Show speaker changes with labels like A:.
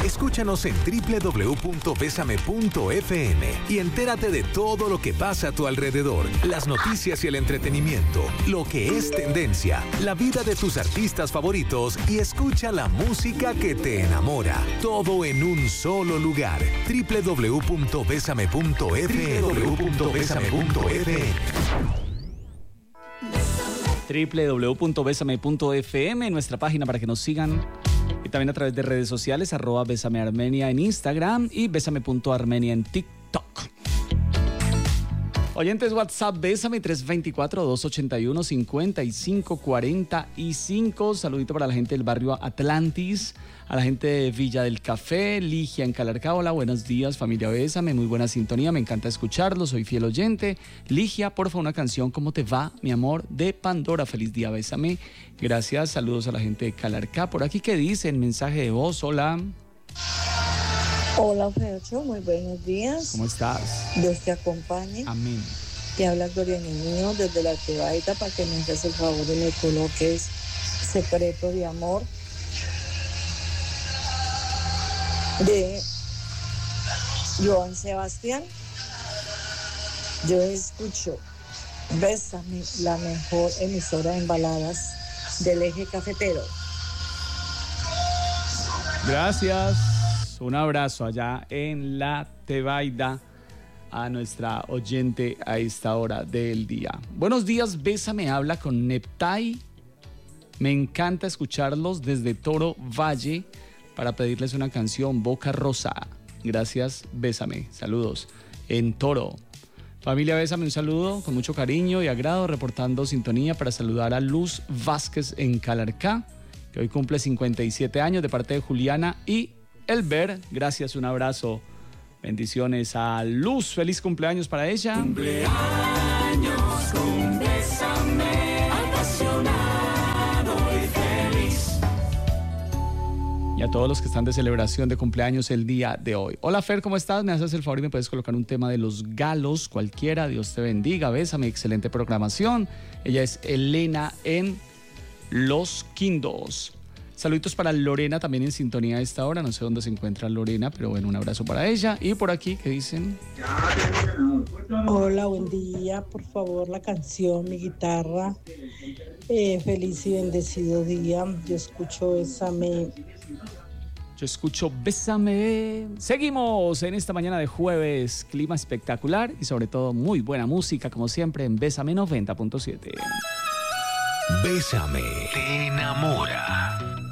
A: Escúchanos en www.besame.fm y entérate de todo lo que pasa a tu alrededor, las noticias y el entretenimiento, lo que es tendencia, la vida de tus artistas favoritos y escucha la música que te enamora. Todo en un solo lugar. www.besame.fm
B: www.besame.fm, nuestra página para que nos sigan, y también a través de redes sociales, @besamearmenia en Instagram y besame.armenia en TikTok. Oyentes WhatsApp, Bésame 324-281-5545. Saludito para la gente del barrio Atlantis, a la gente de Villa del Café, Ligia en Calarcá. Hola, buenos días, familia Bésame, muy buena sintonía, me encanta escucharlo, soy fiel oyente. Ligia, porfa, una canción, ¿cómo te va, mi amor? De Pandora. Feliz día, Bésame. Gracias, saludos a la gente de Calarcá. Por aquí, ¿qué dicen? Mensaje de voz, hola.
C: Hola, Fercho, muy buenos días.
B: ¿Cómo estás?
C: Dios te acompañe.
B: Amén.
C: Te habla Gloria Niño desde la Tebaida para que me hagas el favor y me coloques Secreto de Amor de Joan Sebastián. Yo escucho Bésame, la mejor emisora en baladas del eje cafetero.
B: Gracias. Un abrazo allá en la Tebaida a nuestra oyente a esta hora del día. Buenos días, Bésame, habla con Neptai. Me encanta escucharlos desde Toro Valle para pedirles una canción, Boca Rosa. Gracias, Bésame. Saludos en Toro. Familia Bésame, un saludo con mucho cariño y agrado, reportando sintonía para saludar a Luz Vázquez en Calarcá, que hoy cumple 57 años, de parte de Juliana y Elber. Gracias, un abrazo. Bendiciones a Luz. Feliz cumpleaños para ella.
D: Cumpleaños con Bésame, apasionado y feliz.
B: Y a todos los que están de celebración de cumpleaños el día de hoy. Hola, Fer, ¿cómo estás? Me haces el favor y me puedes colocar un tema de Los Galos, cualquiera. Dios te bendiga. Bésame, excelente programación. Ella es Elena en Los Quindos. Saluditos para Lorena, también en sintonía a esta hora. No sé dónde se encuentra Lorena, pero bueno, un abrazo para ella. Y por aquí, ¿qué dicen?
E: Hola, buen día. Por favor, la canción, mi guitarra. Feliz y bendecido día. Yo escucho Bésame.
B: Yo escucho Bésame. Seguimos en esta mañana de jueves. Clima espectacular y sobre todo muy buena música, como siempre, en Bésame 90.7.
A: Bésame te enamora.